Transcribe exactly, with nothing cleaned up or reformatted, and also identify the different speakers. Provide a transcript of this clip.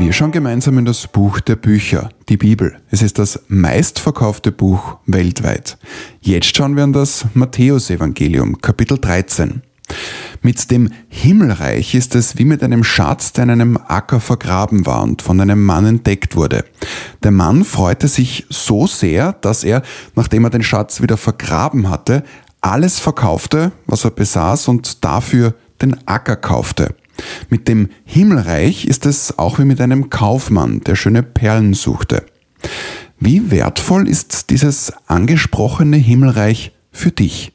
Speaker 1: Wir schauen gemeinsam in das Buch der Bücher, die Bibel. Es ist das meistverkaufte Buch weltweit. Jetzt schauen wir an das Matthäusevangelium, Kapitel dreizehn. Mit dem Himmelreich ist es wie mit einem Schatz, der in einem Acker vergraben war und von einem Mann entdeckt wurde. Der Mann freute sich so sehr, dass er, nachdem er den Schatz wieder vergraben hatte, alles verkaufte, was er besaß und dafür den Acker kaufte. Mit dem Himmelreich ist es auch wie mit einem Kaufmann, der schöne Perlen suchte. Wie wertvoll ist dieses angesprochene Himmelreich für dich?